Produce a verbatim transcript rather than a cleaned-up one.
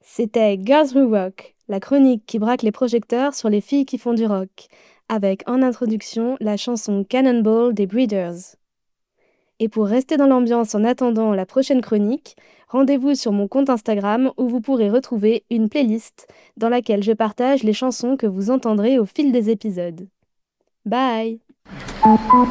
C'était Girls Who Rock, la chronique qui braque les projecteurs sur les filles qui font du rock, avec en introduction la chanson Cannonball des Breeders. Et pour rester dans l'ambiance en attendant la prochaine chronique, rendez-vous sur mon compte Instagram où vous pourrez retrouver une playlist dans laquelle je partage les chansons que vous entendrez au fil des épisodes. Bye!